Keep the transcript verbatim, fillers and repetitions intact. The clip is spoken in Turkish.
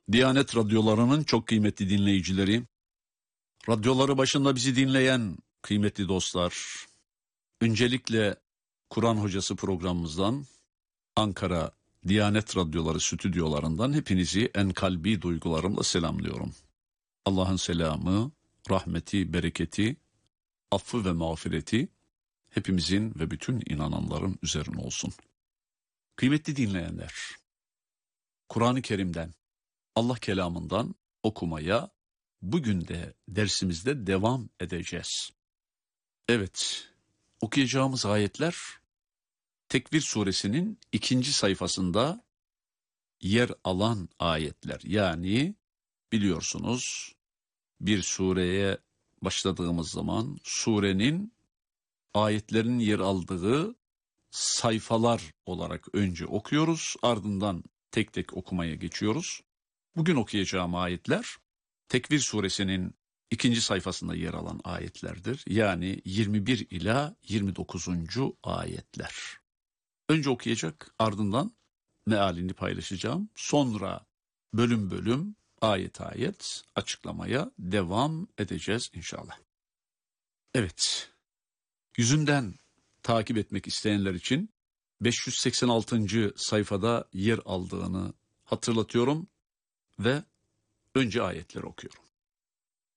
Diyanet radyolarının çok kıymetli dinleyicileri, radyoları başında bizi dinleyen kıymetli dostlar, öncelikle Kur'an Hocası programımızdan, Ankara Diyanet Radyoları stüdyolarından hepinizi en kalbi duygularımla selamlıyorum. Allah'ın selamı, rahmeti, bereketi, affı ve mağfireti hepimizin ve bütün inananların üzerine olsun. Kıymetli dinleyenler, Kur'an-ı Kerim'den, Allah kelamından okumaya bugün de dersimizde devam edeceğiz. Evet, okuyacağımız ayetler Tekvir suresinin ikinci sayfasında yer alan ayetler. Yani biliyorsunuz bir sureye başladığımız zaman surenin ayetlerin yer aldığı sayfalar olarak önce okuyoruz, ardından tek tek okumaya geçiyoruz. Bugün okuyacağım ayetler Tekvir suresinin ikinci sayfasında yer alan ayetlerdir. Yani yirmi bir ila yirmi dokuzuncu ayetler. Önce okuyacak, ardından mealini paylaşacağım. Sonra bölüm bölüm, ayet ayet açıklamaya devam edeceğiz inşallah. Evet, yüzünden takip etmek isteyenler için beş yüz seksen altıncı sayfada yer aldığını hatırlatıyorum ve önce ayetleri okuyorum.